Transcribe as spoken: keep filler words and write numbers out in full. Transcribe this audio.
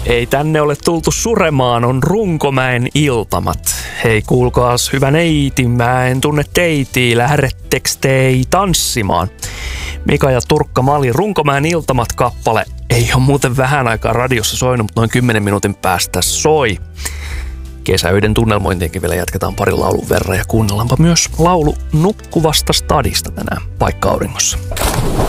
Ei tänne ole tultu suremaan, on Runkomäen iltamat. Hei kuulkaas, hyvä neiti, mä en tunne teitii, lähdettekö tei tanssimaan? Mika ja Turkka Mali, Runkomäen iltamat-kappale ei ole muuten vähän aikaa radiossa soinut, mutta noin kymmenen minuutin päästä soi. Kesäöiden tunnelmointienkin vielä jatketaan parin laulun verran ja kuunnellaanpa myös laulu Nukkuvasta stadista tänään paikka auringossa.